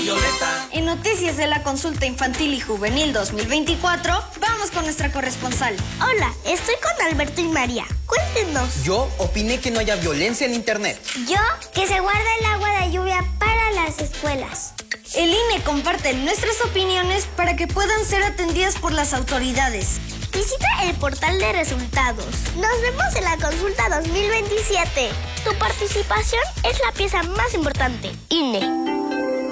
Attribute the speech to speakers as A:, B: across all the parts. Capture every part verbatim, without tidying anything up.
A: Violeta.
B: En noticias de la consulta infantil y juvenil dos mil veinticuatro, vamos con nuestra corresponsal.
C: Hola, estoy con Alberto y María. Cuéntenos.
D: Yo opiné que no haya violencia en internet.
C: Yo, que se guarda el agua de lluvia para las escuelas.
B: El I N E comparte nuestras opiniones para que puedan ser atendidas por las autoridades.
C: Visita el portal de resultados. Nos vemos en la consulta dos mil veintisiete. Tu participación es la pieza más importante. I N E.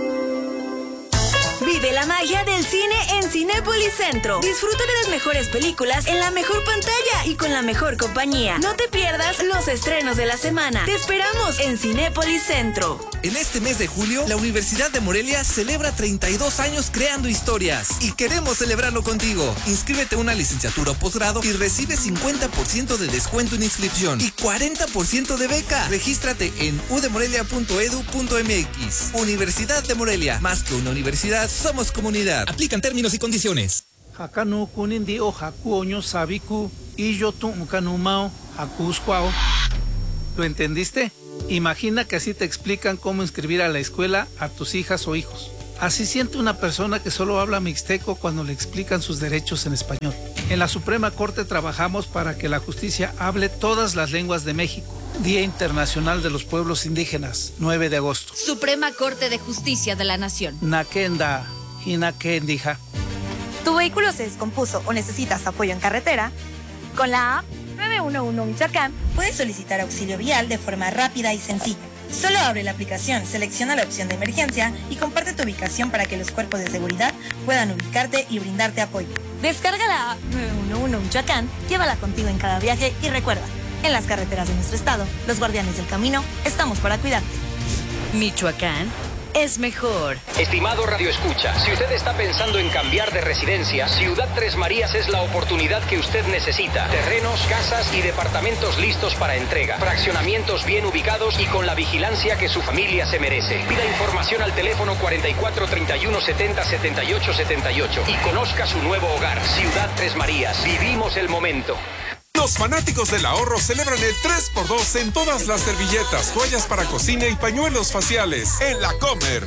E: Vive la magia del cine en Cinépolis Centro. Disfruta de las mejores películas en la mejor pantalla y con la mejor compañía. No te pierdas los estrenos de la semana. Te esperamos en Cinépolis Centro.
F: En este mes de julio, la Universidad de Morelia celebra treinta y dos años creando historias y queremos celebrarlo contigo. Inscríbete a una licenciatura o posgrado y recibe cincuenta por ciento de descuento en inscripción y cuarenta por ciento de beca. Regístrate en u d morelia punto e d u punto m x. Universidad de Morelia, más que una universidad, somos comunidad. Aplican términos y condiciones.
G: Hakanu kunindi o hakuoño sabiku y yo tu ukanumao hakuskwao. ¿Lo entendiste? Imagina que así te explican cómo inscribir a la escuela a tus hijas o hijos. Así siente una persona que solo habla mixteco cuando le explican sus derechos en español. En la Suprema Corte trabajamos para que la justicia hable todas las lenguas de México. Día Internacional de los Pueblos Indígenas, nueve de agosto.
H: Suprema Corte de Justicia de la Nación.
G: Nakenda, Hinakendija.
I: ¿Tu vehículo se descompuso o necesitas apoyo en carretera? Con la app nueve uno uno Michoacán puedes solicitar auxilio vial de forma rápida y sencilla. Solo abre la aplicación, selecciona la opción de emergencia y comparte tu ubicación para que los cuerpos de seguridad puedan ubicarte y brindarte apoyo. Descarga la app nueve uno uno Michoacán, llévala contigo en cada viaje y recuerda, en las carreteras de nuestro estado, los guardianes del camino, estamos para cuidarte.
E: Michoacán es mejor.
J: Estimado Radio Escucha, si usted está pensando en cambiar de residencia, Ciudad Tres Marías es la oportunidad que usted necesita. Terrenos, casas y departamentos listos para entrega. Fraccionamientos bien ubicados y con la vigilancia que su familia se merece. Pida información al teléfono cuarenta y cuatro, treinta y uno, setenta, setenta y ocho, setenta y ocho y conozca su nuevo hogar. Ciudad Tres Marías. Vivimos el momento.
K: Los fanáticos del ahorro celebran el tres por dos en todas las servilletas, toallas para cocina y pañuelos faciales en La Comer.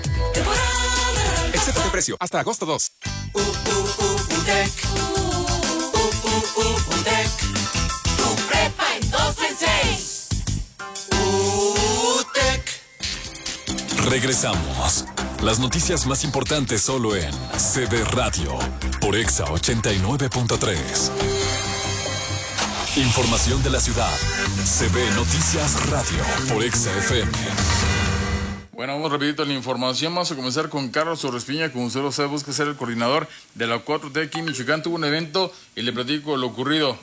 K: Excepto de precio, hasta agosto dos.
A: Uh, uh, uh, UTEC. Uh, uh, uh, UTEC. Tu prepa en dos en seis. UTEC.
L: Regresamos. Las noticias más importantes solo en C D Radio por Exa ochenta y nueve punto tres. Información de la ciudad. C B Noticias Radio por Exa F M.
M: Bueno, vamos rapidito a la información. Vamos a comenzar con Carlos Torrespiña, como usted lo sabe, busca ser el coordinador de la cuatro T aquí en Michoacán. Tuvo un evento y le platico lo ocurrido.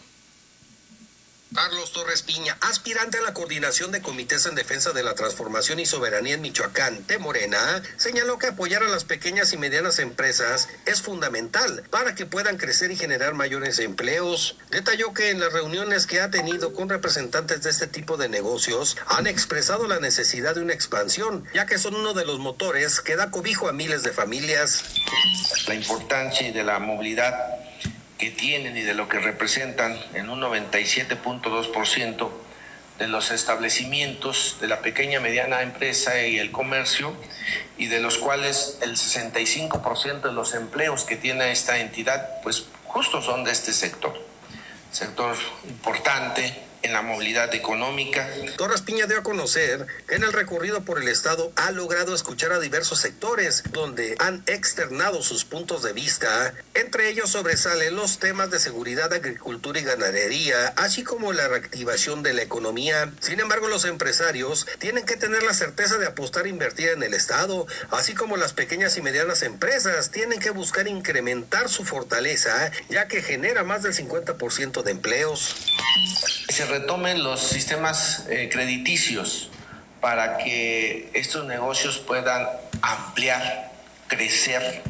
N: Carlos Torres Piña, aspirante a la coordinación de comités en defensa de la transformación y soberanía en Michoacán de Morena, señaló que apoyar a las pequeñas y medianas empresas es fundamental para que puedan crecer y generar mayores empleos. Detalló que en las reuniones que ha tenido con representantes de este tipo de negocios han expresado la necesidad de una expansión, ya que son uno de los motores que da cobijo a miles de familias.
O: La importancia de la movilidad que tienen y de lo que representan en un noventa y siete punto dos por ciento de los establecimientos de la pequeña mediana empresa y el comercio, y de los cuales el sesenta y cinco por ciento de los empleos que tiene esta entidad pues justo son de este sector, sector importante en la movilidad económica.
N: Torres Piña dio a conocer que en el recorrido por el estado ha logrado escuchar a diversos sectores donde han externado sus puntos de vista. Entre ellos sobresalen los temas de seguridad, agricultura y ganadería, así como la reactivación de la economía. Sin embargo, los empresarios tienen que tener la certeza de apostar e invertir en el estado, así como las pequeñas y medianas empresas tienen que buscar incrementar su fortaleza, ya que genera más del cincuenta por ciento de empleos.
O: Se retomen los sistemas eh, crediticios para que estos negocios puedan ampliar, crecer,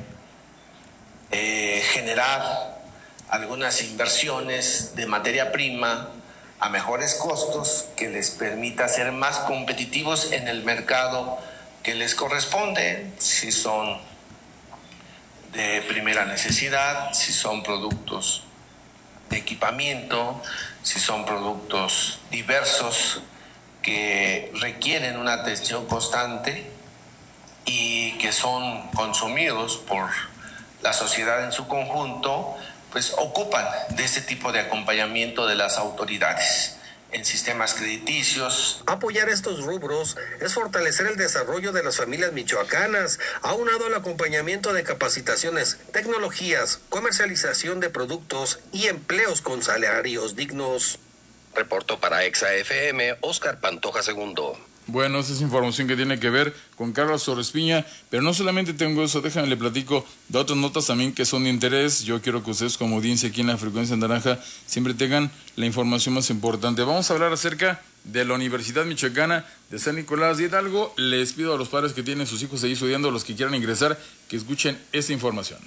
O: eh, generar algunas inversiones de materia prima a mejores costos que les permita ser más competitivos en el mercado que les corresponde, si son de primera necesidad, si son productos de equipamiento, si son productos diversos que requieren una atención constante y que son consumidos por la sociedad en su conjunto, pues ocupan de este tipo de acompañamiento de las autoridades en sistemas crediticios.
N: Apoyar estos rubros es fortalecer el desarrollo de las familias michoacanas, aunado al acompañamiento de capacitaciones, tecnologías, comercialización de productos y empleos con salarios dignos.
P: Reportó para Exa F M, Oscar Pantoja segundo.
M: Bueno, esa es información que tiene que ver con Carlos Sorespiña, pero no solamente tengo eso, déjame le platico de otras notas también que son de interés. Yo quiero que ustedes como audiencia aquí en la Frecuencia Naranja siempre tengan la información más importante. Vamos a hablar acerca de la Universidad Michoacana de San Nicolás de Hidalgo. Les pido a los padres que tienen sus hijos ahí estudiando, los que quieran ingresar, que escuchen esta información.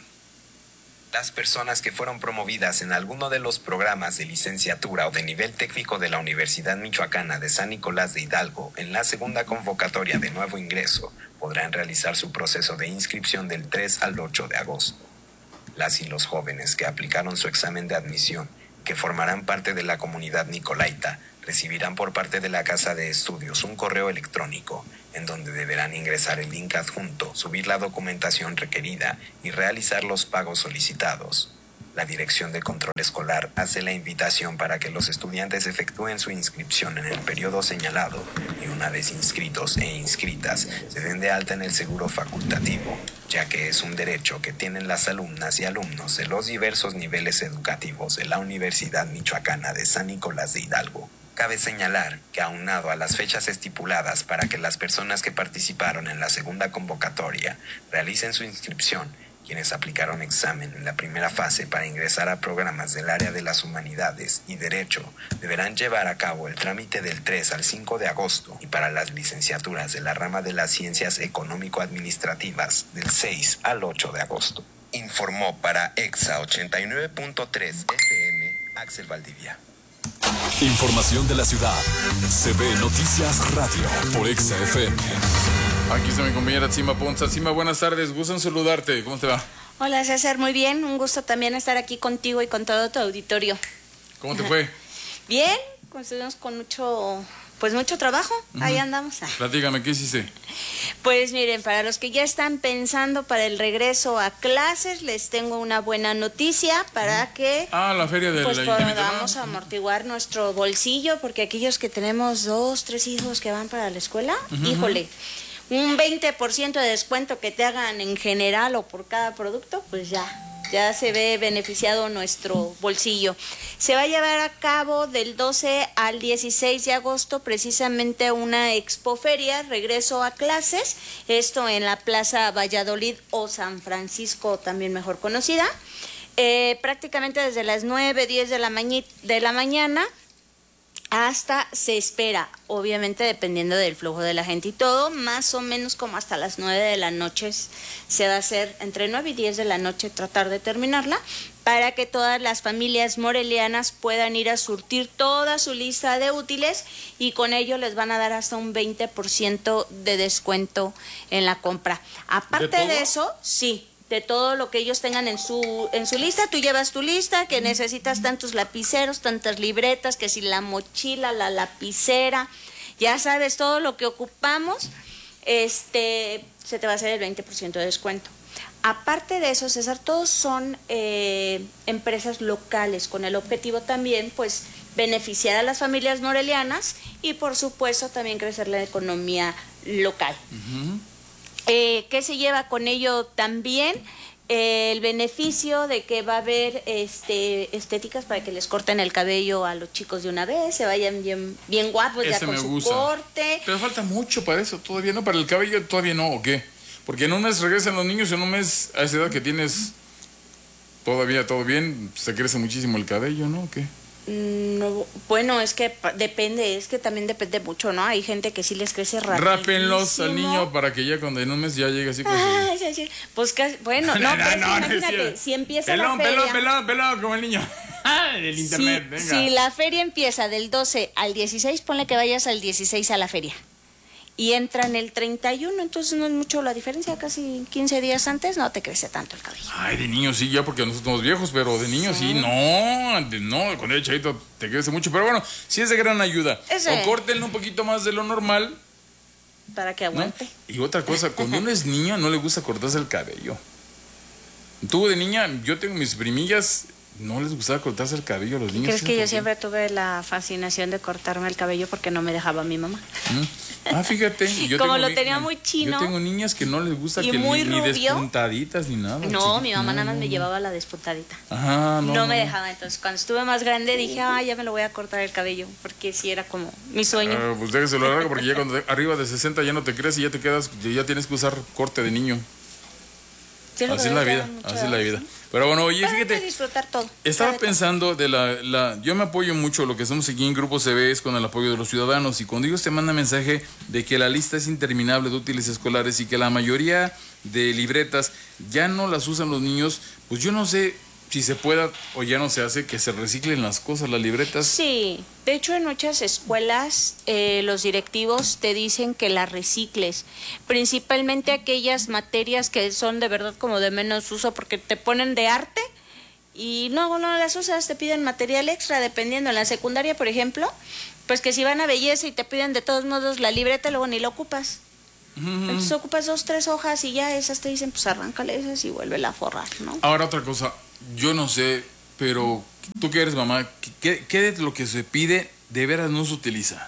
Q: Las personas que fueron promovidas en alguno de los programas de licenciatura o de nivel técnico de la Universidad Michoacana de San Nicolás de Hidalgo en la segunda convocatoria de nuevo ingreso podrán realizar su proceso de inscripción del tres al ocho de agosto. Las y los jóvenes que aplicaron su examen de admisión, que formarán parte de la comunidad nicolaita, recibirán por parte de la Casa de Estudios un correo electrónico en donde deberán ingresar el link adjunto, subir la documentación requerida y realizar los pagos solicitados. La Dirección de Control Escolar hace la invitación para que los estudiantes efectúen su inscripción en el periodo señalado y una vez inscritos e inscritas se den de alta en el seguro facultativo, ya que es un derecho que tienen las alumnas y alumnos de los diversos niveles educativos de la Universidad Michoacana de San Nicolás de Hidalgo. Cabe señalar que aunado a las fechas estipuladas para que las personas que participaron en la segunda convocatoria realicen su inscripción, quienes aplicaron examen en la primera fase para ingresar a programas del área de las humanidades y derecho deberán llevar a cabo el trámite del tres al cinco de agosto y para las licenciaturas de la rama de las ciencias económico-administrativas del seis al ocho de agosto. Informó para Exa ochenta y nueve punto tres F M Axel Valdivia.
L: Información de la ciudad. C B Noticias Radio por Exa F M.
M: Aquí está mi compañera Tsima Ponza. Tsima, buenas tardes, gustan saludarte. ¿Cómo te va?
R: Hola César, muy bien. Un gusto también estar aquí contigo y con todo tu auditorio.
M: ¿Cómo te fue?
R: Bien, estuvimos con mucho, pues mucho trabajo. Uh-huh. Ahí andamos.
M: Platícame, ¿qué hiciste?
R: Pues miren, para los que ya están pensando para el regreso a clases, les tengo una buena noticia para que
M: ah, la feria de
R: pues
M: la
R: podamos amortiguar nuestro bolsillo, porque aquellos que tenemos dos, tres hijos que van para la escuela, uh-huh. híjole, un veinte por ciento de descuento que te hagan en general o por cada producto, pues ya, ya se ve beneficiado nuestro bolsillo. Se va a llevar a cabo del doce al dieciséis de agosto precisamente una expoferia, regreso a clases, esto en la Plaza Valladolid o San Francisco, también mejor conocida, eh, prácticamente desde las nueve, diez de la, mañi- de la mañana hasta, se espera, obviamente dependiendo del flujo de la gente y todo, más o menos como hasta las nueve de la noche se va a hacer, entre nueve y diez de la noche tratar de terminarla, para que todas las familias morelianas puedan ir a surtir toda su lista de útiles y con ello les van a dar hasta un veinte por ciento de descuento en la compra. Aparte de, de eso, sí. De todo lo que ellos tengan en su en su lista, tú llevas tu lista, que necesitas tantos lapiceros, tantas libretas, que si la mochila, la lapicera, ya sabes, todo lo que ocupamos, este, se te va a hacer el veinte por ciento de descuento. Aparte de eso, César, todos son eh, empresas locales, con el objetivo también, pues, beneficiar a las familias morelianas y, por supuesto, también crecer la economía local. Uh-huh. Eh, ¿Qué se lleva con ello también? Eh, el beneficio de que va a haber este, estéticas para que les corten el cabello a los chicos de una vez, se vayan bien, bien guapos. Ese ya con su gusta. Corte.
M: Pero falta mucho para eso, todavía no, para el cabello todavía no, ¿o qué? Porque en un mes regresan los niños, en un mes a esa edad que tienes todavía todo bien, se crece muchísimo el cabello, ¿no? ¿O qué?
R: No, bueno, es que depende, es que también depende mucho, ¿no? Hay gente que sí les crece rápido.
M: Rápenlos al niño para que ya cuando en un mes ya llegue así con
R: ah, su... sí, sí. Pues casi, bueno, no, no, pero no, no, imagínate, no, si empieza
M: pelón,
R: la feria...
M: Pelón, pelón, pelón, como el niño. Del internet,
R: si,
M: venga.
R: Si la feria empieza del doce al dieciséis, ponle que vayas al dieciséis a la feria. Y entran el treinta y uno, entonces no es mucho la diferencia, casi quince días antes no te crece tanto el cabello.
M: Ay, de niños sí, ya porque nosotros somos viejos, pero de niños sí, sí no, de, no, cuando eres chavito te crece mucho, pero bueno, sí es de gran ayuda. Ese. O córtenlo un poquito más de lo normal
R: para que
M: ¿no?
R: aguante.
M: Y otra cosa, cuando uno es niño no le gusta cortarse el cabello. Tú de niña, yo tengo mis primillas, no les gustaba cortarse el cabello a los niños.
R: ¿Crees
M: ¿sí?
R: que yo
M: ¿Por qué?
R: siempre tuve la fascinación de cortarme el cabello porque no me dejaba mi mamá?
M: ¿Mm? Ah, fíjate. Yo
R: Como
M: tengo
R: lo
M: ni-
R: tenía muy chino.
M: Yo tengo niñas que no les gusta
R: y
M: que
R: muy
M: ni, ni
R: rubio.
M: despuntaditas ni nada.
R: No, mi
M: chiquito,
R: mamá nada más
M: no,
R: me
M: no.
R: llevaba la despuntadita.
M: Ajá, no,
R: No,
M: no,
R: me
M: no.
R: dejaba, entonces cuando estuve más grande dije, ah, ya me lo voy a cortar el cabello, porque sí era como mi sueño.
M: Ah, pues déjeselo largo porque ya cuando arriba de sesenta ya no te crees y ya te quedas, ya tienes que usar corte de niño.
R: Sí, lo
M: Así es
R: veo
M: la
R: ya
M: vida,
R: mucho,
M: así es la vida.
R: ¿sí?
M: Pero bueno, oye,
R: Pero hay que
M: fíjate,
R: disfrutar todo.
M: estaba
R: Sabe todo.
M: pensando de la, la, yo me apoyo mucho, lo que hacemos aquí en Grupo C B es con el apoyo de los ciudadanos, y cuando ellos te mandan mensaje de que la lista es interminable de útiles escolares y que la mayoría de libretas ya no las usan los niños, pues yo no sé si se pueda o ya no se hace que se reciclen las cosas, las libretas.
R: Sí, de hecho en muchas escuelas eh, los directivos te dicen que las recicles, principalmente aquellas materias que son de verdad como de menos uso, porque te ponen de arte y no, no las usas, te piden material extra dependiendo. En la secundaria, por ejemplo, pues que si van a belleza y te piden de todos modos la libreta, luego ni la ocupas.
M: Ujú.
R: Entonces ocupas dos, tres hojas y ya esas te dicen, pues arráncale esas y vuélvela a forrar, ¿no?
M: Ahora otra cosa, yo no sé, pero tú que eres mamá, ¿qué, qué de lo que se pide de veras no se utiliza?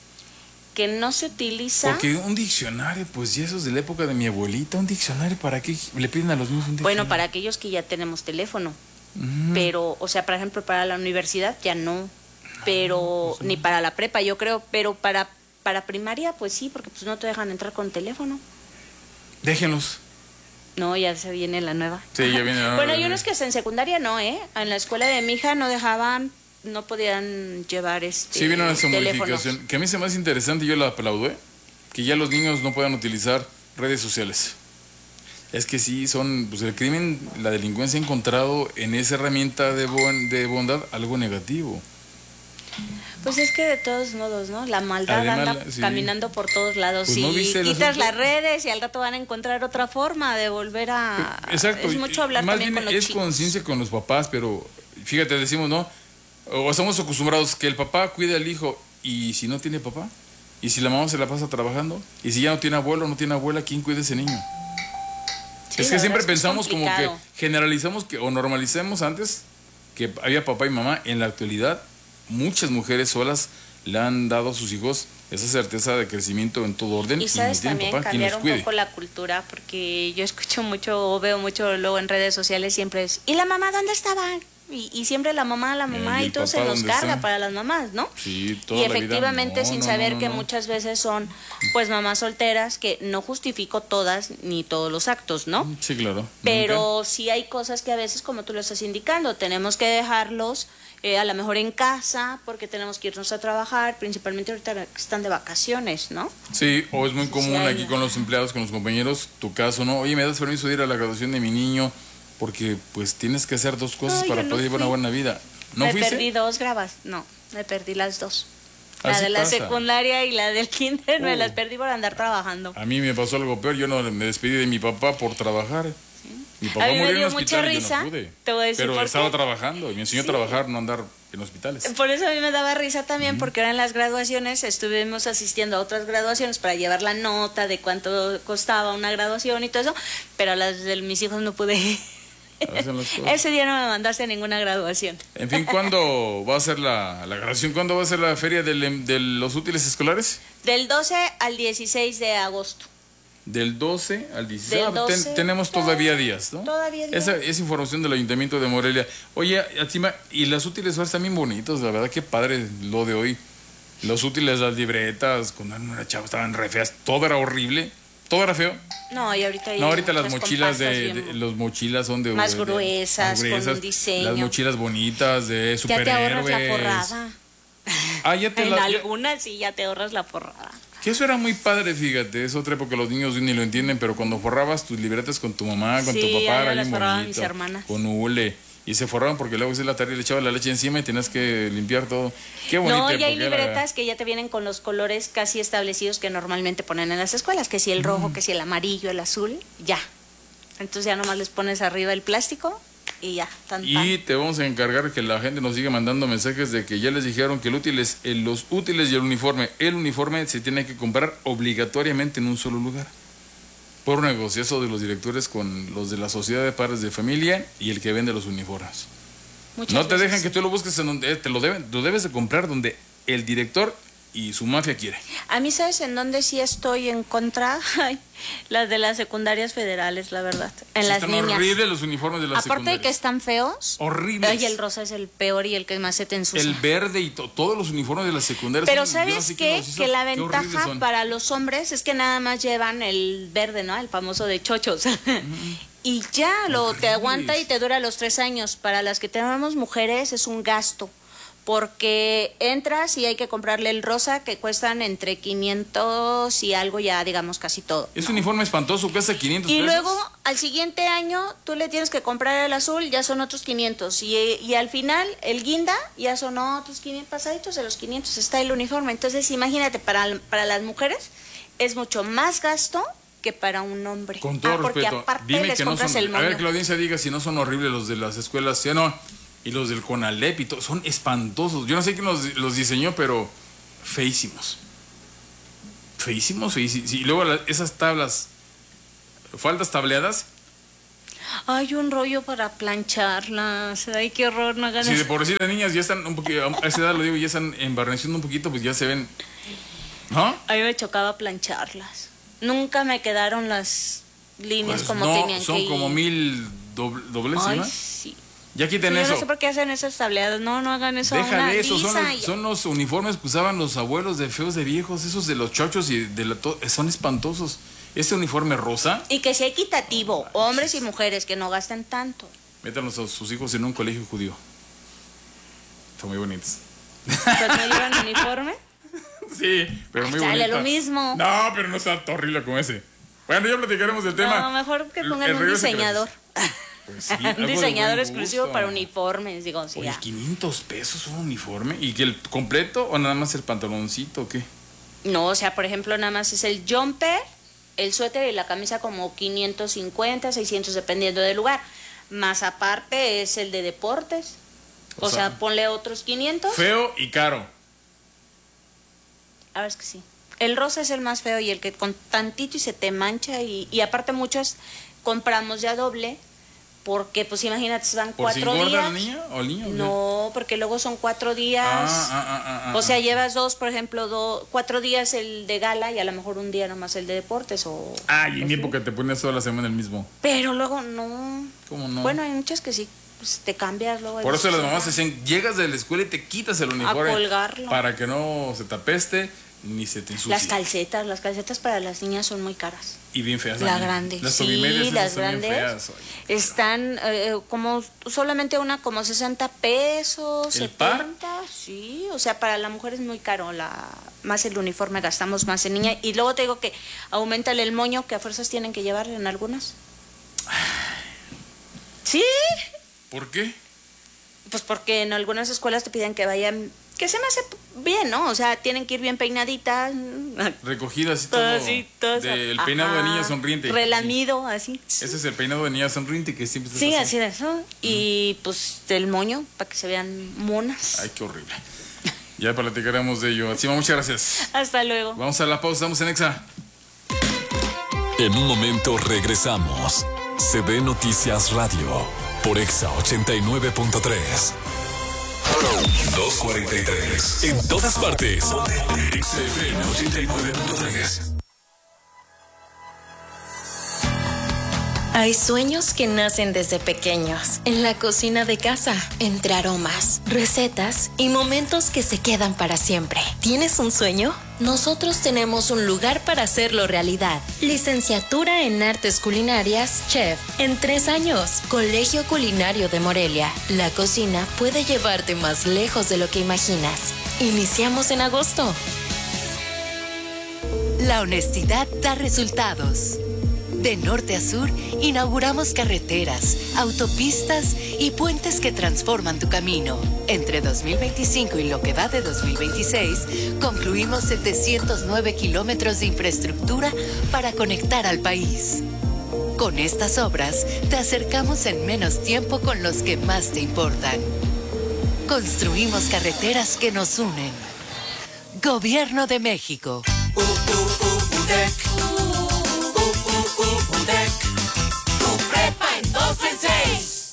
R: Que no se utiliza.
M: Porque un diccionario, pues ya eso es de la época de mi abuelita, un diccionario, ¿para qué le piden a los niños un diccionario?
R: Bueno, para aquellos que ya tenemos teléfono.
M: Ujú.
R: Pero, o sea, por ejemplo, para la universidad ya no, pero
M: pues
R: ni para la prepa, yo creo, pero para para primaria pues sí, porque pues no te dejan entrar con teléfono.
M: Déjenlos.
R: No, ya se viene la nueva.
M: Sí, ya viene la nueva.
R: Bueno, hay unos que hasta en secundaria no, ¿eh? En la escuela de mi hija no dejaban, no podían llevar este
M: Sí, vino esa
R: teléfonos.
M: modificación, que a mí se me hace interesante y yo la aplaudo, ¿eh? Que ya los niños no puedan utilizar redes sociales. Es que sí, son, pues el crimen, la delincuencia ha encontrado en esa herramienta de, bon- de bondad algo negativo.
R: Pues es que de todos modos, ¿no? La maldad
M: Además,
R: anda
M: la- sí.
R: caminando por todos lados.
M: Pues
R: y
M: ¿no viste el
R: quitas
M: asunto?
R: las redes y al rato van a encontrar otra forma de volver a...
M: Exacto.
R: Es
M: y-
R: mucho hablar
M: más
R: también
M: bien
R: con los
M: es
R: chicos.
M: conciencia con los papás, pero fíjate, decimos, ¿no? O estamos acostumbrados que el papá cuide al hijo, y si no tiene papá, y si la mamá se la pasa trabajando, y si ya no tiene abuelo, no tiene abuela, ¿quién cuida a ese niño?
R: Sí,
M: es
R: la
M: que siempre
R: verdad es que es
M: pensamos como que
R: complicado.
M: generalizamos que, o normalicemos antes que había papá y mamá. En la actualidad, muchas mujeres solas le han dado a sus hijos esa certeza de crecimiento en todo orden.
R: Y sabes
M: no tienen
R: también
M: papá quien
R: cambiar
M: los
R: un
M: cuide.
R: poco la cultura, porque yo escucho mucho o veo mucho luego en redes sociales, siempre es, ¿y la mamá dónde estaba? Y, y siempre la mamá, la mamá,
M: Eh, ¿y
R: y,
M: el
R: todo se
M: papá
R: nos
M: dónde
R: carga
M: está?
R: para las mamás, ¿no?
M: Sí, toda
R: Y
M: la vida.
R: efectivamente
M: No,
R: sin
M: no,
R: saber
M: no,
R: que
M: no.
R: muchas veces son pues mamás solteras, que no justifico todas ni todos los actos, ¿no?
M: Sí, claro.
R: Pero sí hay cosas que a veces, como tú lo estás indicando, tenemos que dejarlos eh, a lo mejor en casa porque tenemos que irnos a trabajar, principalmente ahorita que están de vacaciones, ¿no?
M: Sí, o es muy común
R: hay-
M: aquí con los empleados, con los compañeros, tu caso, ¿no? Oye, ¿me das permiso de ir a la graduación de mi niño? Porque pues tienes que hacer dos cosas
R: No,
M: para
R: yo no
M: poder llevar una
R: fui.
M: buena vida. ¿No
R: me
M: fuiste?
R: perdí dos grabas, no, me perdí las dos. La
M: Así
R: de la
M: pasa.
R: secundaria y la del kinder me
M: Oh.
R: las perdí por andar trabajando.
M: A mí me pasó algo peor, yo no me despedí de mi papá por trabajar. Mi papá
R: A mí me
M: murió en
R: dio
M: un
R: mucha
M: hospital y yo
R: risa,
M: no pude.
R: te voy a decir
M: Pero
R: por
M: estaba
R: qué.
M: trabajando y me enseñó
R: Sí.
M: a trabajar, no andar en hospitales.
R: Por eso a mí me daba risa también, porque eran las graduaciones, estuvimos asistiendo a otras graduaciones para llevar la nota de cuánto costaba una graduación y todo eso, pero a las de mis hijos no pude ir.
M: Hacen las cosas.
R: Ese día no me mandaste a ninguna graduación.
M: En fin, ¿cuándo va a ser la, la graduación? ¿Cuándo va a ser la feria del- de los útiles escolares?
R: Del doce al dieciséis de agosto.
M: Del doce al dieciséis.
R: Del
M: Ah, ten-
R: doce,
M: tenemos todavía días, ¿no?
R: Todavía días.
M: Esa es información del Ayuntamiento de Morelia. Oye, Atima, y las útiles escolares están bien bonitos, la verdad, qué padre lo de hoy. Los útiles, las libretas, cuando no era chavo, estaban re feas, todo era horrible, todo era feo.
R: No, y ahorita hay
M: No, ahorita las
R: muchas
M: mochilas de,
R: compactas
M: de-
R: bien-
M: los mochilas son de
R: Más
M: de-
R: gruesas, con un diseño.
M: Las mochilas bonitas de
R: Ya te ahorras
M: superhéroes.
R: la forrada.
M: Ah, ya te
R: En
M: la, ya-
R: algunas sí ya te ahorras la forrada.
M: que eso era muy padre, fíjate, es otra época, los niños ni lo entienden, pero cuando forrabas tus libretas con tu mamá, con
R: Sí,
M: tu
R: ya
M: papá, era
R: las
M: bien
R: forraban
M: bonito.
R: mis hermanas.
M: Con hule. Y se forraban porque luego si la tarde le echabas la leche encima y tenías que limpiar todo. Qué bonito.
R: No, y hay libretas que ya te vienen con los colores casi establecidos que normalmente ponen en las escuelas, que si el rojo, que si el amarillo, el azul, ya. Entonces ya nomás les pones arriba el plástico y ya, tan,
M: Y
R: tan.
M: te vamos a encargar que la gente nos siga mandando mensajes de que ya les dijeron que el útil es, el- los útiles y el uniforme. El uniforme se tiene que comprar obligatoriamente en un solo lugar. Por negociazo de los directores con los de la sociedad de padres de familia y el que vende los uniformes.
R: Muchas
M: No te
R: veces.
M: dejan que tú lo busques en donde eh, te lo deben, lo debes de comprar donde el director y su mafia quiere.
R: A mí, ¿sabes en dónde sí estoy en contra? Ay, las de las secundarias federales, la verdad. En
M: Sí,
R: las
M: están
R: niñas.
M: horribles los uniformes de las
R: Aparte de que
M: secundarias.
R: están feos.
M: Horribles.
R: Ay, el rosa es el peor y el que más se te ensucia.
M: El verde y to- todos los uniformes de las secundarias.
R: Pero
M: son- yo no
R: ¿sabes
M: sé
R: qué?
M: quién los hizo,
R: Que la
M: qué horribles
R: ventaja
M: son.
R: para los hombres es que nada más llevan el verde, ¿no? El famoso de chochos. Y ya lo te aguanta y te dura los tres años. Para las que tenemos mujeres es un gasto. Porque entras y hay que comprarle el rosa que cuestan entre quinientos y algo ya, digamos, casi todo.
M: Ese uniforme espantoso cuesta quinientos
R: Y
M: pesos.
R: luego, al siguiente año, tú le tienes que comprar el azul, ya son otros quinientos. Y, y al final, el guinda, ya son otros quinientos, pasaditos de los quinientos, está el uniforme. Entonces, imagínate, para, para las mujeres es mucho más gasto que para un hombre.
M: Con todo
R: Ah, porque
M: respeto,
R: aparte
M: dime
R: les
M: que no
R: compras
M: son.
R: el
M: A ver,
R: moño.
M: que la audiencia diga si no son horribles los de las escuelas, ¿sí o no? Y los del CONALEP y todo, son espantosos. Yo no sé quién los, los diseñó, pero feísimos. Feísimos, feísimos. Y luego la- esas tablas, faldas tableadas.
R: Hay un rollo para plancharlas. Ay, qué horror, no hagan
M: Si de
R: eso.
M: por sí las niñas ya están un poquito, a esa edad lo digo, ya están embarneciendo un poquito, pues ya se ven. ¿No?
R: A mí me chocaba plancharlas. Nunca me quedaron las líneas
M: Pues
R: como
M: no,
R: tenían
M: son
R: que ir.
M: como mil doble, dobles,
R: Ay,
M: ¿no?
R: sí.
M: Ya quiten
R: Sí, yo
M: eso.
R: no sé por qué hacen esas tableadas. No, no hagan eso.
M: Deja
R: una
M: de eso, son
R: lisa
M: los,
R: y-
M: son los uniformes que usaban los abuelos de feos de viejos, esos de los chochos y de la to- son espantosos. Este uniforme rosa,
R: Y que sea equitativo, hombres y mujeres, que no gasten tanto.
M: métanlos a sus hijos en un colegio judío. Son muy bonitos.
R: Pues no llevan uniforme.
M: Sí, pero muy
R: Sale
M: bonito.
R: lo mismo.
M: No, pero no está tan horrible como ese. Bueno, ya platicaremos del tema.
R: No, mejor que
M: El-
R: pongan
M: el
R: un
M: regreso que
R: diseñador.
M: Pues sí,
R: Un
M: algo de
R: diseñador
M: buen
R: exclusivo
M: gusto.
R: para uniformes, digo, sí,
M: Oye,
R: ya.
M: quinientos pesos un uniforme. ¿Y que el completo o nada más el pantaloncito o qué?
R: No, o sea, por ejemplo, nada más es el jumper, el suéter y la camisa como quinientos cincuenta, seiscientos, dependiendo del lugar. Más aparte es el de deportes.
M: O
R: O, sea,
M: sea,
R: ponle otros quinientos.
M: Feo y caro.
R: A ver, es que sí. El rosa es el más feo y el que con tantito y se te mancha. Y, y aparte muchos compramos ya doble. Porque, pues imagínate, se van
M: ¿Por si
R: cuatro
M: engorda
R: días.
M: la niña o el niño? o qué?
R: No, porque luego son cuatro días.
M: Ah, ah, ah, ah,
R: O sea,
M: ah.
R: llevas dos, por ejemplo, do- cuatro días el de gala y a lo mejor un día nomás el de deportes. o
M: Ay, en mi época te ponías toda la semana el mismo.
R: Pero luego no.
M: ¿Cómo no?
R: Bueno, hay muchas que sí. Pues te cambias luego.
M: Por eso las
R: mamás
M: mamás decían, llegas de la escuela y te quitas el uniforme.
R: colgarlo.
M: Para que no se te apeste ni se te ensucie.
R: Las calcetas, las calcetas para las niñas son muy caras.
M: Y bien feas.
R: La
M: también.
R: grande.
M: Las
R: Sí,
M: tobimedias esas
R: las
M: son bien
R: grandes.
M: feas. oye.
R: Están eh, como solamente una como sesenta pesos,
M: ¿El par?
R: setenta, sí, o sea, para la mujer es muy caro, la más el uniforme gastamos más en niña y luego te digo que aumentale el moño que a fuerzas tienen que llevar en algunas. Sí,
M: ¿Por qué?
R: pues porque en algunas escuelas te piden que vayan, que se me hace bien, ¿no? O sea, tienen que ir bien peinaditas,
M: Recogidas y todo.
R: todo así, todo eso.
M: del peinado de
R: Ajá,
M: niña sonriente.
R: relamido, así.
M: Ese es el peinado de niña sonriente que siempre estás
R: Sí,
M: así.
R: así de eso. Y pues el moño, para que se vean monas.
M: Ay, qué horrible. Ya platicaremos de ello. Encima, muchas gracias.
R: Hasta luego.
M: Vamos a la pausa, estamos en Exa.
L: En un momento regresamos. C B Noticias Radio por Exa ochenta y nueve punto tres. dos cuarenta y tres. En todas partes. Exa F M ochenta y nueve punto tres.
S: Hay sueños que nacen desde pequeños, en la cocina de casa, entre aromas, recetas y momentos que se quedan para siempre. ¿Tienes un sueño? Nosotros tenemos un lugar para hacerlo realidad. Licenciatura en Artes Culinarias, Chef, en tres años. Colegio Culinario de Morelia. La cocina puede llevarte más lejos de lo que imaginas. Iniciamos en agosto.
T: La honestidad da resultados. De norte a sur, inauguramos carreteras, autopistas y puentes que transforman tu camino. Entre dos mil veinticinco y lo que va de dos mil veintiséis, concluimos setecientos nueve kilómetros de infraestructura para conectar al país. Con estas obras, te acercamos en menos tiempo con los que más te importan. Construimos carreteras que nos unen. Gobierno de México.
A: U, U, U, UTEC. U, U, U, UTEC. Tu prepa en dos en seis.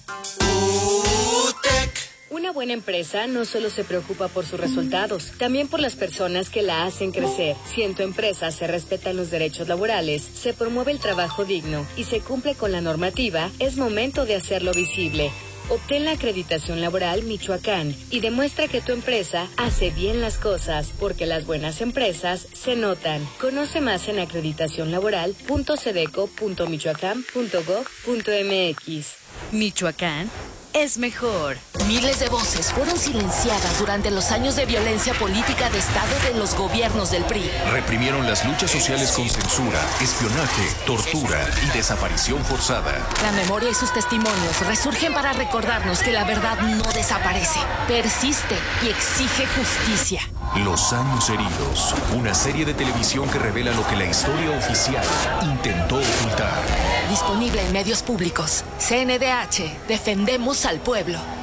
A: UTEC.
U: Una buena empresa no solo se preocupa por sus resultados, también por las personas que la hacen crecer. Si en tu empresa se respetan los derechos laborales, se promueve el trabajo digno y se cumple con la normativa, es momento de hacerlo visible. Obtén la acreditación laboral Michoacán y demuestra que tu empresa hace bien las cosas, porque las buenas empresas se notan. Conoce más en acreditación laboral punto sedeco punto michoacán punto gob punto mx.
E: Michoacán es mejor.
V: Miles de voces fueron silenciadas durante los años de violencia política de Estado de los gobiernos del P R I.
W: Reprimieron las luchas sociales con censura, espionaje, tortura y desaparición forzada.
V: La memoria y sus testimonios resurgen para recordarnos que la verdad no desaparece, persiste y exige justicia.
W: Los años heridos, una serie de televisión que revela lo que la historia oficial intentó ocultar.
V: Disponible en medios públicos. C N D H, defendemos al pueblo.